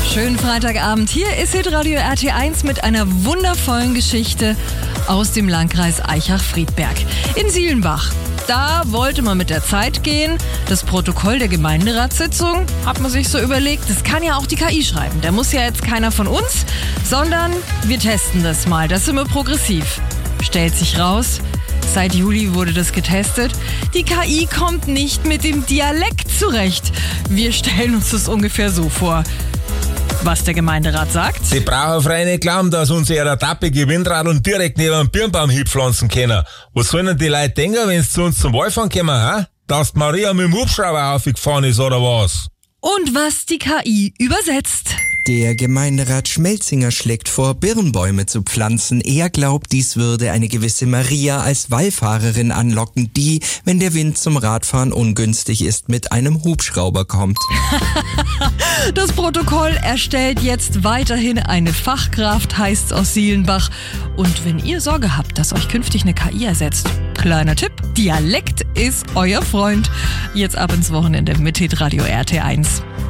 Schönen Freitagabend. Hier ist Hitradio RT1 mit einer wundervollen Geschichte aus dem Landkreis Aichach-Friedberg. In Sielenbach. Da wollte man mit der Zeit gehen. Das Protokoll der Gemeinderatssitzung, hat man sich so überlegt, das kann ja auch die KI schreiben. Da muss ja jetzt keiner von uns, sondern wir testen das mal. Das sind wir progressiv. Stellt sich raus, seit Juli wurde das getestet. Die KI kommt nicht mit dem Dialekt zurecht. Wir stellen uns das ungefähr so vor. Was der Gemeinderat sagt? Sie brauchen frei nicht glauben, dass unsere tappige Windradl direkt neben dem Birnbaum hinpflanzen können. Was sollen denn die Leute denken, wenn sie zu uns zum Wahlfahren kommen, ha? Dass die Maria mit dem Hubschrauber aufgefahren ist, oder was? Und was die KI übersetzt. Der Gemeinderat Schmelzinger schlägt vor, Birnbäume zu pflanzen. Er glaubt, dies würde eine gewisse Maria als Wallfahrerin anlocken, die, wenn der Wind zum Radfahren ungünstig ist, mit einem Hubschrauber kommt. Das Protokoll erstellt jetzt weiterhin eine Fachkraft, heißt's aus Sielenbach. Und wenn ihr Sorge habt, dass euch künftig eine KI ersetzt, kleiner Tipp, Dialekt ist euer Freund. Jetzt ab ins Wochenende mit Hitradio RT1.